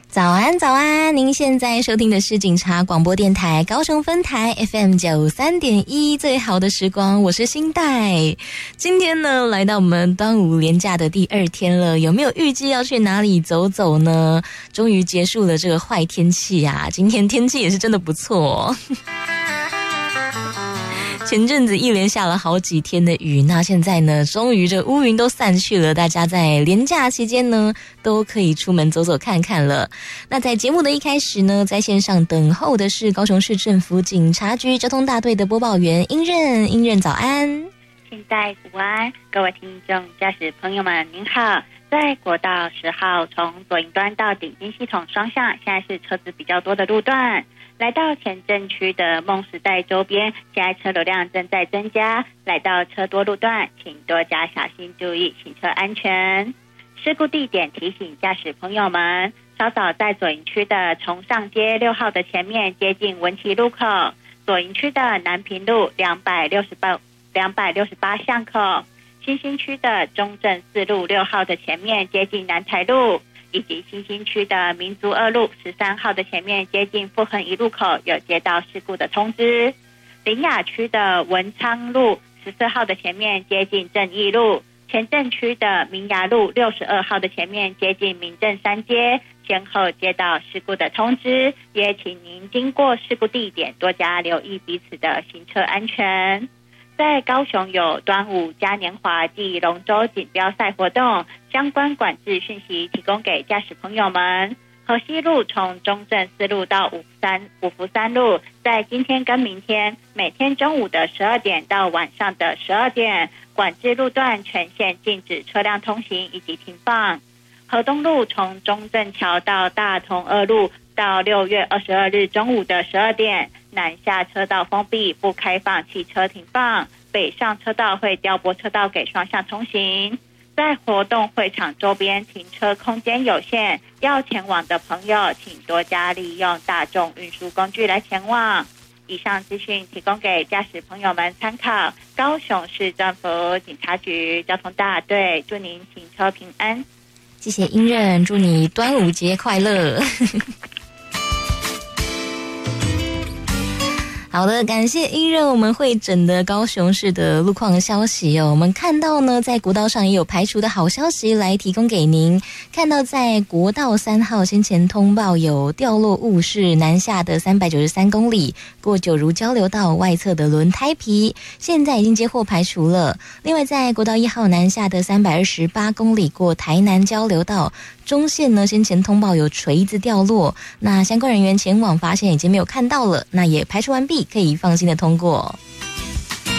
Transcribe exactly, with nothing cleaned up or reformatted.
早安早安，您现在收听的是警察广播电台高雄分台 F M 九三点一，最好的时光，我是新代。今天呢来到我们端午连假的第二天了，有没有预计要去哪里走走呢？终于结束了这个坏天气啊，今天天气也是真的不错哦。前阵子一连下了好几天的雨，那现在呢终于这乌云都散去了，大家在连假期间呢都可以出门走走看看了。那在节目的一开始呢，在线上等候的是高雄市政府警察局交通大队的播报员英任。英任早安。 现在午安，各位听众驾驶朋友们您好。在国道十号从左营端到顶金系统双向，现在是车子比较多的路段。来到前镇区的梦时代周边，现在车流量正在增加。来到车多路段，请多加小心注意行车安全。事故地点提醒驾驶朋友们，稍早在左营区的崇尚街六号的前面，接近文奇路口；左营区的南平路两百六十八两百六十八巷口；新兴区的中正四路六号的前面，接近南台路。以及新兴区的民族二路十三号的前面，接近富恒一路口有接到事故的通知。林雅区的文昌路十四号的前面，接近正义路。前镇区的明雅路六十二号的前面，接近民政三街，先后接到事故的通知，也请您经过事故地点多加留意彼此的行车安全。在高雄有端午嘉年华暨龙舟锦标赛活动，相关管制讯息提供给驾驶朋友们。河西路从中正四路到五福三五福三路，在今天跟明天每天中午的十二点到晚上的十二点，管制路段全线禁止车辆通行以及停放。河东路从中正桥到大同二路，到六月二十二日中午的十二点，南下车道封闭，不开放汽车停放，北上车道会调拨车道给双向通行。在活动会场周边停车空间有限，要前往的朋友请多加利用大众运输工具来前往。以上资讯提供给驾驶朋友们参考。高雄市政府警察局交通大队祝您行车平安。 谢谢英任，祝你端午节快乐。好的，感谢英任我们会诊的高雄市的路况消息哦。我们看到呢，在国道上也有排除的好消息来提供给您。看到在国道三号先前通报有掉落物是南下的三百九十三公里，过九如交流道外侧的轮胎皮，现在已经接获排除了。另外在国道一号南下的三百二十八公里过台南交流道中线呢，先前通报有锤子掉落，那相关人员前往发现已经没有看到了，那也排除完毕，可以放心的通过。